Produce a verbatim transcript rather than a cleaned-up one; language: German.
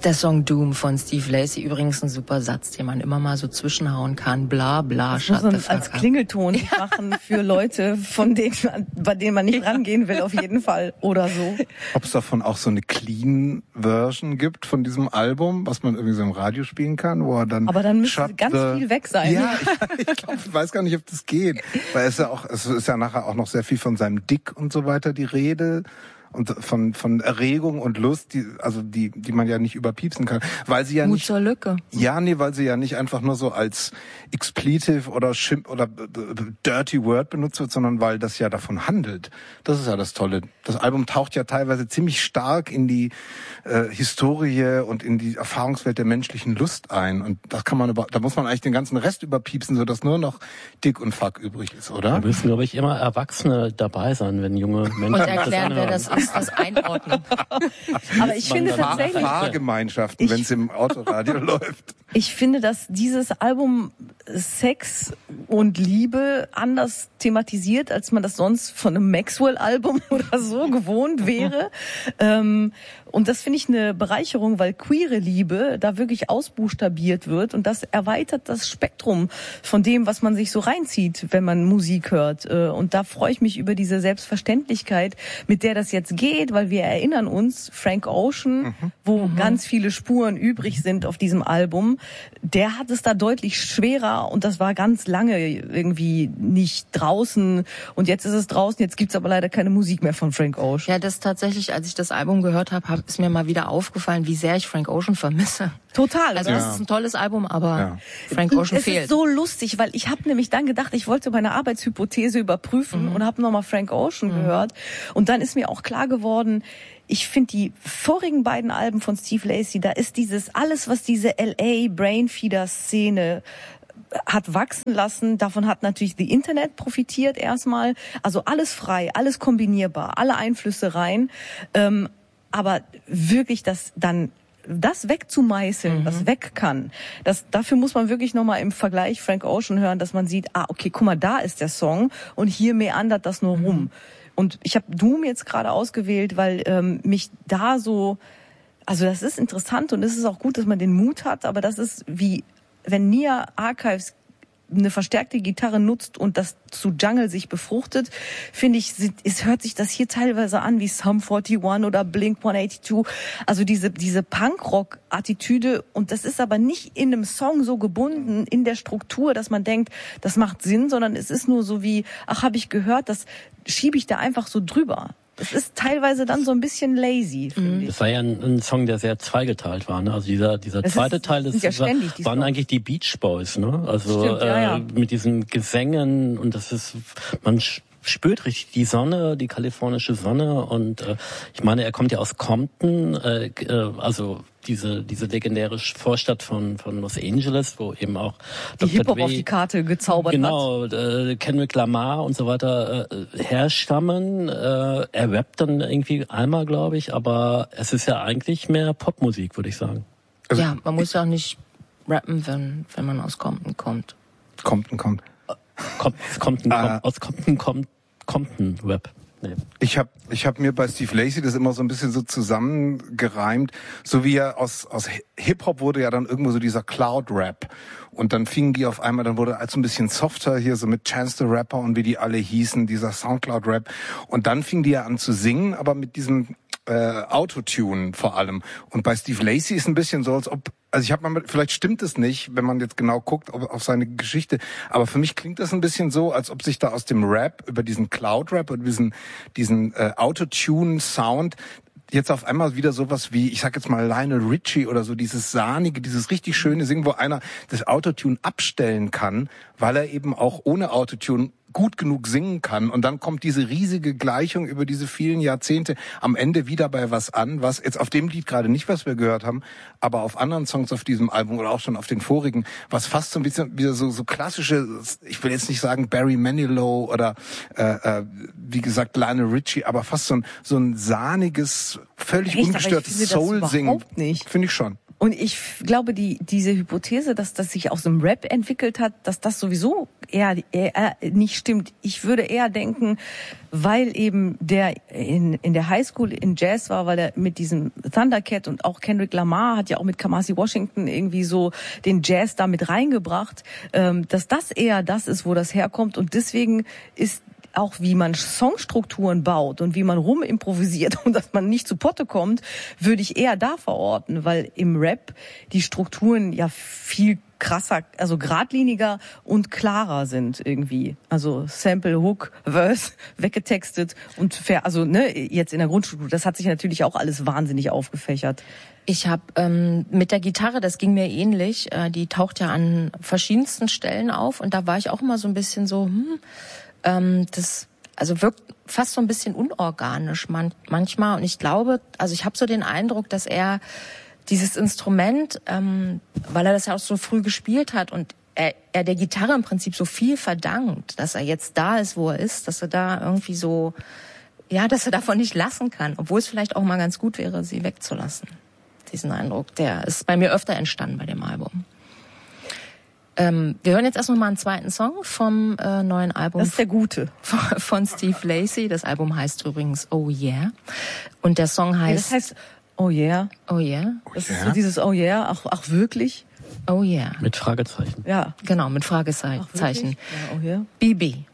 Der Song Doom von Steve Lacy, übrigens ein super Satz, den man immer mal so zwischenhauen kann. Bla bla, das muss man als Klingelton machen für Leute, von denen man, bei denen man nicht rangehen will, auf jeden Fall oder so. Ob es davon auch so eine Clean-Version gibt von diesem Album, was man irgendwie so im Radio spielen kann, wo er dann... Aber dann müsste ganz the... viel weg sein. Ja, ich, glaub, ich weiß gar nicht, ob das geht. Weil es ja auch, es ist ja nachher auch noch sehr viel von seinem Dick und so weiter die Rede. Und von von Erregung und Lust, die also die die man ja nicht überpiepsen kann, weil sie ja Mut nicht zur Lücke. Ja, nee, weil sie ja nicht einfach nur so als expletive oder Schimpf oder dirty word benutzt wird, sondern weil das ja davon handelt. Das ist ja das Tolle. Das Album taucht ja teilweise ziemlich stark in die äh, Historie und in die Erfahrungswelt der menschlichen Lust ein, und das kann man über da muss man eigentlich den ganzen Rest überpiepsen, sodass nur noch Dick und Fuck übrig ist, oder? Da müssen, glaube ich, immer Erwachsene dabei sein, wenn junge Menschen und erklären, wer das ist. Das einordnen. Aber ich finde tatsächlich Fahrgemeinschaften, wenn es im Autoradio läuft. Ich finde, dass dieses Album Sex und Liebe anders thematisiert, als man das sonst von einem Maxwell-Album oder so gewohnt wäre. ähm, und das finde ich eine Bereicherung, weil queere Liebe da wirklich ausbuchstabiert wird, und das erweitert das Spektrum von dem, was man sich so reinzieht, wenn man Musik hört. Und da freue ich mich über diese Selbstverständlichkeit, mit der das jetzt geht, weil wir erinnern uns, Frank Ocean, mhm. wo mhm. ganz viele Spuren übrig sind auf diesem Album, der hat es da deutlich schwerer, und das war ganz lange irgendwie nicht draußen, und jetzt ist es draußen, jetzt gibt's aber leider keine Musik mehr von Frank Ocean. Ja, das tatsächlich, als ich das Album gehört habe, ist mir mal wieder aufgefallen, wie sehr ich Frank Ocean vermisse. Total. Also ja. das ist ein tolles Album, aber ja. Frank und Ocean es fehlt. Es ist so lustig, weil ich habe nämlich dann gedacht, ich wollte meine Arbeitshypothese überprüfen mhm. und habe nochmal Frank Ocean mhm. gehört, und dann ist mir auch klar geworden, ich finde die vorigen beiden Alben von Steve Lacy, da ist dieses, alles, was diese L A Brainfeeder-Szene hat wachsen lassen, davon hat natürlich die Internet profitiert erstmal, also alles frei, alles kombinierbar, alle Einflüsse rein, ähm, aber wirklich das dann das wegzumeißeln, mhm. was weg kann, das, dafür muss man wirklich nochmal im Vergleich Frank Ocean hören, dass man sieht, ah, okay, guck mal, da ist der Song und hier meandert das nur mhm. rum. Und ich habe Doom jetzt gerade ausgewählt, weil ähm, mich da so, also das ist interessant und es ist auch gut, dass man den Mut hat, aber das ist wie, wenn Nia Archives eine verstärkte Gitarre nutzt und das zu Jungle sich befruchtet, finde ich, es hört sich das hier teilweise an wie Sum einundvierzig oder Blink hundertzweiundachtzig. Also diese diese Punkrock-Attitüde, und das ist aber nicht in einem Song so gebunden in der Struktur, dass man denkt, das macht Sinn, sondern es ist nur so wie, ach, habe ich gehört, das schiebe ich da einfach so drüber. Das ist teilweise dann so ein bisschen lazy, finde ich. Das war ja ein, ein Song, der sehr zweigeteilt war. Ne? Also dieser dieser das zweite ist, Teil, das ja war, ständig, waren Songs. Eigentlich die Beach Boys, ne? Also Stimmt, ja, ja. Äh, mit diesen Gesängen, und das ist, man spürt richtig die Sonne, die kalifornische Sonne, und äh, ich meine, er kommt ja aus Compton, äh, äh, also diese diese legendäre Vorstadt von von Los Angeles, wo eben auch die Hip-Hop auf die Karte gezaubert genau, hat. Genau, äh, Kendrick Lamar und so weiter äh, herstammen. Äh, er rappt dann irgendwie einmal, glaube ich, aber es ist ja eigentlich mehr Popmusik, würde ich sagen. Also ja, man muss ja auch nicht rappen, wenn wenn man aus Compton kommt. Compton kommt. Kommt, Compton, ah. kommt, aus Compton kommt Compton Rap. Nee. Ich habe ich hab mir bei Steve Lacy das immer so ein bisschen so zusammengereimt, so wie er aus aus Hip-Hop wurde ja dann irgendwo so dieser Cloud-Rap, und dann fingen die auf einmal, dann wurde er also ein bisschen softer hier, so mit Chance the Rapper und wie die alle hießen, dieser Soundcloud-Rap, und dann fingen die ja an zu singen, aber mit diesem äh, Autotune vor allem, und bei Steve Lacy ist ein bisschen so, als ob, also ich habe mal, vielleicht stimmt es nicht, wenn man jetzt genau guckt auf, auf seine Geschichte, aber für mich klingt das ein bisschen so, als ob sich da aus dem Rap, über diesen Cloud-Rap und diesen diesen äh, Autotune-Sound jetzt auf einmal wieder sowas wie, ich sag jetzt mal Lionel Richie oder so, dieses sahnige, dieses richtig schöne Singen, wo einer das Autotune abstellen kann, weil er eben auch ohne Autotune gut genug singen kann, und dann kommt diese riesige Gleichung über diese vielen Jahrzehnte am Ende wieder bei was an, was jetzt auf dem Lied gerade nicht, was wir gehört haben, aber auf anderen Songs auf diesem Album oder auch schon auf den vorigen, was fast so ein bisschen wieder so so klassische, ich will jetzt nicht sagen Barry Manilow oder äh, äh, wie gesagt Lionel Richie, aber fast so ein so ein sahniges, völlig Echt, ungestörtes Soul-Singen. Finde ich schon. Und ich glaube, die diese Hypothese, dass das sich aus dem Rap entwickelt hat, dass das sowieso eher, eher nicht stimmt. Ich würde eher denken, weil eben der in, in der Highschool in Jazz war, weil er mit diesem Thundercat und auch Kendrick Lamar hat ja auch mit Kamasi Washington irgendwie so den Jazz da mit reingebracht, ähm, dass das eher das ist, wo das herkommt. Und deswegen ist auch wie man Songstrukturen baut und wie man rumimprovisiert und dass man nicht zu Potte kommt, würde ich eher da verorten, weil im Rap die Strukturen ja viel krasser, also geradliniger und klarer sind irgendwie. Also Sample, Hook, Verse, weggetextet und fair, also ne, jetzt in der Grundstruktur, das hat sich natürlich auch alles wahnsinnig aufgefächert. Ich habe ähm, mit der Gitarre, das ging mir ähnlich, äh, die taucht ja an verschiedensten Stellen auf und da war ich auch immer so ein bisschen so, hm, ähm, das also wirkt fast so ein bisschen unorganisch man, manchmal und ich glaube, also ich habe so den Eindruck, dass er dieses Instrument, ähm, weil er das ja auch so früh gespielt hat und er, er der Gitarre im Prinzip so viel verdankt, dass er jetzt da ist, wo er ist, dass er da irgendwie so, ja, dass er davon nicht lassen kann, obwohl es vielleicht auch mal ganz gut wäre, sie wegzulassen. Diesen Eindruck, der ist bei mir öfter entstanden bei dem Album. Ähm, wir hören jetzt erst noch mal einen zweiten Song vom äh, neuen Album. Das ist der gute. Von, von Steve Lacy. Das Album heißt übrigens Oh Yeah. Und der Song heißt... Ja, das heißt Oh Yeah. Oh Yeah. Das ist so dieses Oh Yeah, ach, ach wirklich? Oh Yeah. Mit Fragezeichen. Ja. Genau, mit Fragezeichen. Ach, wirklich? Ja, oh yeah. B B.